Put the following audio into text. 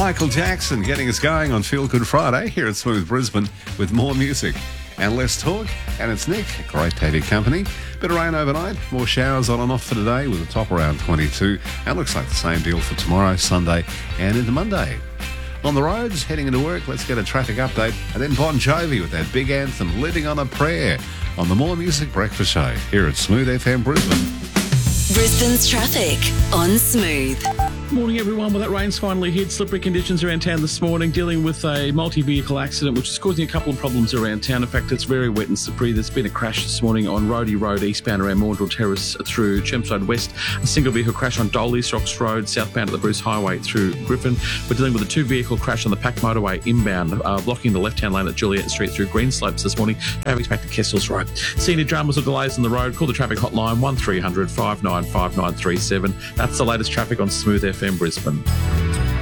Michael Jackson getting us going on Feel Good Friday here at Smooth Brisbane with more music and less talk. And it's Nick. Great to have your company. Bit of rain overnight, more showers on and off for today with a top around 22. And looks like the same deal for tomorrow, Sunday and into Monday. On the roads, heading into work, let's get a traffic update. And then Bon Jovi with that big anthem, Living on a Prayer, on the More Music Breakfast Show here at Smooth FM Brisbane. Brisbane's traffic on Smooth. Morning, everyone. Well, that rain's finally hit. Slippery conditions around town this morning, dealing with a multi-vehicle accident, which is causing a couple of problems around town. In fact, it's very wet and slippery. There's been a crash this morning on Roadie Road, eastbound around Maundrell Terrace through Chermside West. A single vehicle crash on Dolly's Rocks Road, southbound at the Bruce Highway through Griffin. We're dealing with a two-vehicle crash on the Pack Motorway inbound, blocking the left-hand lane at Juliet Street through Greenslopes this morning. Traffic's back to Kessel's Road. See any dramas or delays on the road, call the traffic hotline 1300 595937. That's the latest traffic on Smooth FM Brisbane.